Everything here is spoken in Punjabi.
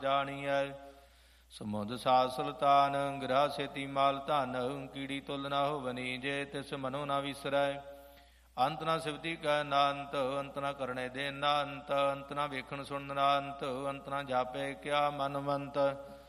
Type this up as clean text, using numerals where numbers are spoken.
ਜਾਣੀਐ। ਸਮੁੰਦ ਸਾਧ ਸੁਲਤਾਨ ਗ੍ਰਹ ਸੇਤੀ ਮਾਲ ਧਨ, ਕੀੜੀ ਤੁਲ ਨਾ ਹੋਵਨੀ ਜੇ ਤਿਸ ਮਨੋ ਨਾ ਵਿਸਰੈ। ਅੰਤ ਨਾ ਸਿਵਤੀ ਕੈ ਨਾ ਅੰਤ, ਅੰਤ ਨਾ ਕਰਨੇ ਦੇ ਨਾ ਅੰਤ, ਅੰਤ ਨਾ ਵੇਖਣ ਸੁਣਨ ਨਾ ਅੰਤ, ਅੰਤ ਨਾ ਜਾਪੇ ਕਿਆ ਮਨਵੰਤ।